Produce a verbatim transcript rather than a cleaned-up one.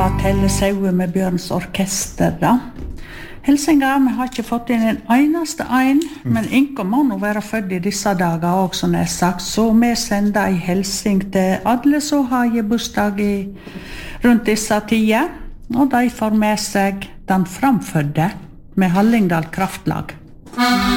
fra Telle Saue med Bjørns orkester da. Hilsinga, vi har ikke fått inn en eneste ein, men Inko må nå være født i disse dager også, som er sagt, så vi sender en hilsing til alle som har bursdag i rundt disse tider, og de får med seg den framfødde med Hallingdal Kraftlag.